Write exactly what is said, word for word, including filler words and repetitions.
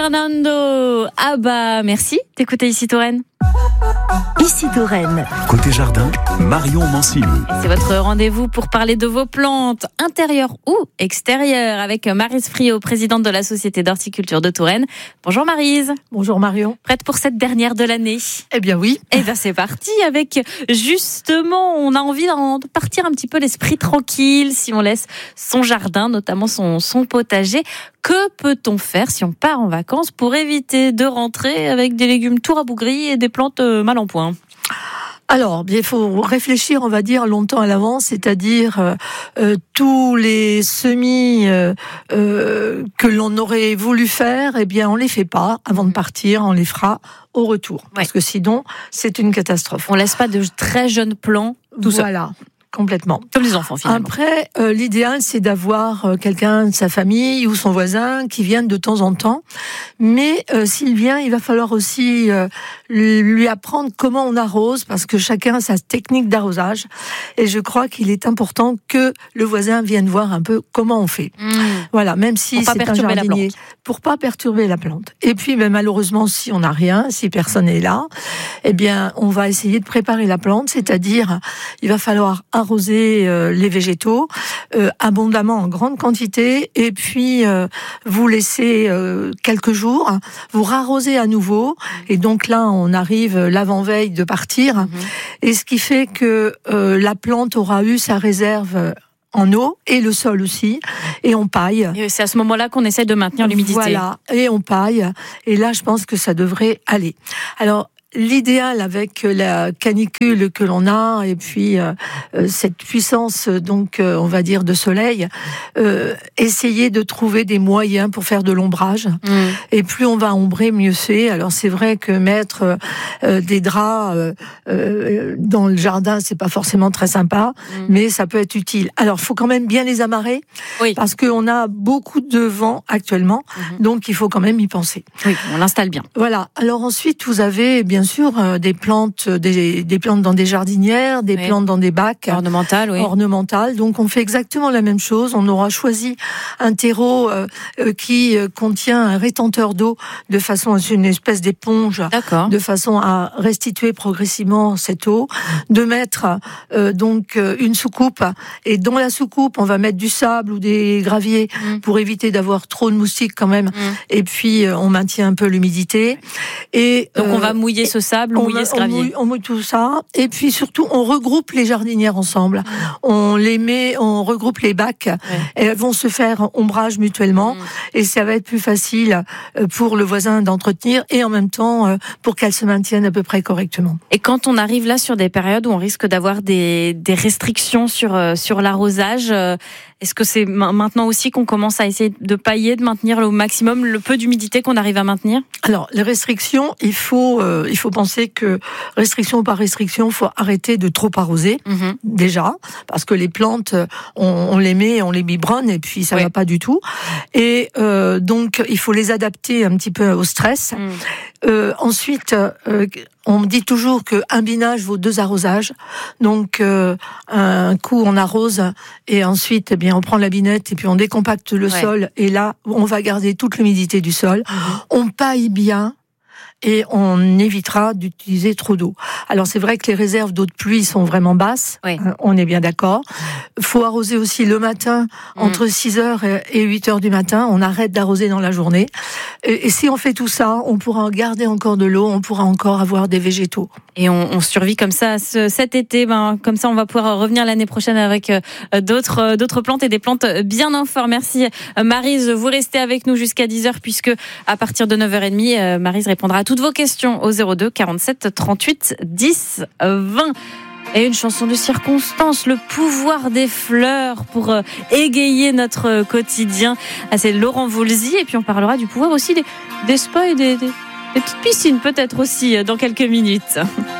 Fernando. Ah bah merci d'écouter Ici Touraine. Ici Touraine. Côté jardin, Marion Mancini. C'est votre rendez-vous pour parler de vos plantes, intérieures ou extérieures, avec Maryse Friot, présidente de la Société d'horticulture de Touraine. Bonjour Maryse. Bonjour Marion. Prête pour cette dernière de l'année? Eh bien oui. Eh bien c'est parti avec, justement, on a envie de partir un petit peu l'esprit tranquille, si on laisse son jardin, notamment son, son potager. Que peut-on faire si on part en vacances pour éviter de rentrer avec des légumes tout rabougris et des plantes mal en point? Alors, il faut réfléchir, on va dire, longtemps à l'avance, c'est-à-dire euh, euh, tous les semis euh, euh, que l'on aurait voulu faire, eh bien, on les fait pas avant de partir, on les fera au retour, ouais. Parce que sinon, c'est une catastrophe. On laisse pas de très jeunes plants tout seul. Voilà. Complètement. Comme les enfants, finalement. Après, euh, l'idéal, c'est d'avoir euh, quelqu'un de sa famille ou son voisin qui vienne de temps en temps. Mais euh, s'il vient, il va falloir aussi euh, lui apprendre comment on arrose, parce que chacun a sa technique d'arrosage. Et je crois qu'il est important que le voisin vienne voir un peu comment on fait. Mmh. Voilà, même si c'est un jardinier, pour pas perturber la plante. Et puis, ben, malheureusement, si on n'a rien, si personne n'est là, eh bien, on va essayer de préparer la plante, c'est-à-dire, il va falloir arroser euh, les végétaux euh, abondamment en grande quantité et puis euh, vous laissez euh, quelques jours, vous rarrosez à nouveau et donc là on arrive l'avant-veille de partir mmh. et ce qui fait que euh, la plante aura eu sa réserve en eau et le sol aussi et on paille. Et c'est à ce moment-là qu'on essaie de maintenir l'humidité. Voilà, et on paille et là je pense que ça devrait aller. Alors l'idéal avec la canicule que l'on a et puis euh, cette puissance donc euh, on va dire de soleil, euh, essayer de trouver des moyens pour faire de l'ombrage. Mmh. Et plus on va ombrer, mieux c'est. Alors c'est vrai que mettre euh, des draps euh, euh, dans le jardin, c'est pas forcément très sympa, mmh. mais ça peut être utile. Alors faut quand même bien les amarrer, oui. parce qu'on a beaucoup de vent actuellement, mmh. donc il faut quand même y penser. Oui, on l'installe bien. Voilà. Alors ensuite vous avez bien Bien sûr, euh, des plantes, des, des plantes dans des jardinières, des oui. plantes dans des bacs ornementales, oui. ornementales. Donc, on fait exactement la même chose. On aura choisi un terreau euh, euh, qui euh, contient un rétenteur d'eau de façon à une espèce d'éponge, D'accord. de façon à restituer progressivement cette eau. De mettre euh, donc euh, une soucoupe et dans la soucoupe, on va mettre du sable ou des graviers mmh. pour éviter d'avoir trop de moustiques quand même. Mmh. Et puis, euh, on maintient un peu l'humidité. Et donc, euh, on va mouiller ce sable, on, mouiller ce gravier. On mouille, on mouille tout ça. Et puis surtout, on regroupe les jardinières ensemble. Mmh. On les met, on regroupe les bacs. Ouais. Et elles vont se faire ombrage mutuellement. Mmh. Et ça va être plus facile pour le voisin d'entretenir et en même temps pour qu'elles se maintiennent à peu près correctement. Et quand on arrive là sur des périodes où on risque d'avoir des, des restrictions sur, sur l'arrosage, est-ce que c'est maintenant aussi qu'on commence à essayer de pailler, de maintenir au maximum le peu d'humidité qu'on arrive à maintenir? Alors, les restrictions, il faut, euh, il faut penser que restriction par restriction, il faut arrêter de trop arroser, mmh. déjà, parce que les plantes, on, on les met, on les biberonne, et puis ça oui. va pas du tout. Et euh, donc, il faut les adapter un petit peu au stress. Mmh. Euh, ensuite, euh, on dit toujours qu'un binage vaut deux arrosages. Donc, euh, un coup, on arrose et ensuite, eh bien, on prend la binette et puis on décompacte le ouais. sol. Et là, on va garder toute l'humidité du sol. Mmh. On paille bien. Et on évitera d'utiliser trop d'eau. Alors c'est vrai que les réserves d'eau de pluie sont vraiment basses, oui. euh, on est bien d'accord. Il faut arroser aussi le matin, mmh. entre six heures et huit heures du matin, on arrête d'arroser dans la journée. Et, et si on fait tout ça, on pourra garder encore de l'eau, on pourra encore avoir des végétaux. Et on, on survit comme ça ce, cet été, ben, comme ça on va pouvoir revenir l'année prochaine avec euh, d'autres, d'autres plantes et des plantes bien en forme. Merci Maryse, vous restez avec nous jusqu'à dix heures puisque à partir de neuf heures trente, euh, Maryse répondra à toutes vos questions au zéro deux quarante-sept trente-huit dix vingt. Et une chanson de circonstance, le pouvoir des fleurs pour euh, égayer notre quotidien. Ah, c'est Laurent Voulzy. Et puis on parlera du pouvoir aussi des, des spas et des, des, des petites piscines peut-être aussi dans quelques minutes.